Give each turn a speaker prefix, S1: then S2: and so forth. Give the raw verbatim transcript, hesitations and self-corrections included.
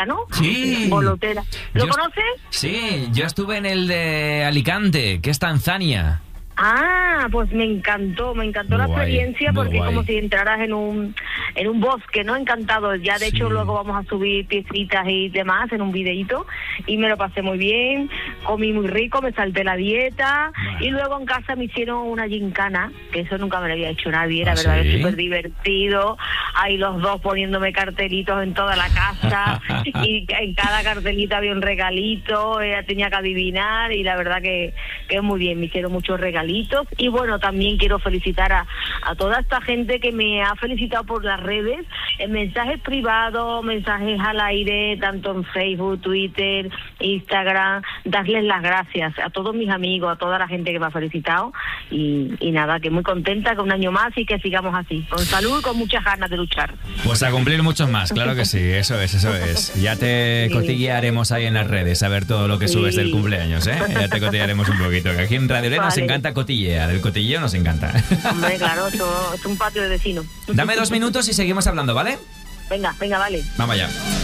S1: ¿no?
S2: Sí.
S1: Bolotera. ¿Lo
S2: Yo-
S1: conoces?
S2: Sí, yo estuve en el de Alicante, que es Tanzania.
S1: Ah, pues me encantó, me encantó
S2: Muy
S1: la
S2: guay,
S1: experiencia
S2: muy
S1: porque es
S2: guay.
S1: como si entraras en un en un bosque, ¿no? Encantado. Ya de
S2: Sí.
S1: hecho luego vamos a subir piecitas y demás en un videíto y me lo pasé muy bien, comí muy rico, me salté la dieta
S2: Bueno.
S1: y luego en casa me hicieron una gincana, que eso nunca me lo había hecho nadie, la
S2: ¿Ah,
S1: verdad
S2: sí?
S1: es súper divertido. Ahí los dos poniéndome cartelitos en toda la casa y en cada cartelito había un regalito, ella tenía que adivinar y la verdad que, que es muy bien, me hicieron muchos regalitos y bueno, también quiero felicitar a, a toda esta gente que me ha felicitado por las redes, en mensajes privados, mensajes al aire, tanto en Facebook, Twitter, Instagram, darles las gracias a todos mis amigos, a toda la gente que me ha felicitado y, y nada, que muy contenta con un año más y que sigamos así, con salud y con muchas ganas de luchar.
S2: Pues a cumplir muchos más, claro que sí, eso es, eso es. Ya te
S1: Sí.
S2: cotillearemos ahí en las redes a ver todo lo que subes
S1: Sí.
S2: del cumpleaños, ¿eh? Ya te cotillearemos un poquito, que aquí en Radio Lea nos
S1: Vale.
S2: encanta cotillear, el cotilleo nos encanta.
S1: Hombre, claro, esto es un patio de vecinos.
S2: Dame dos minutos y seguimos hablando, ¿vale?
S1: Venga, venga, vale.
S2: Vamos allá.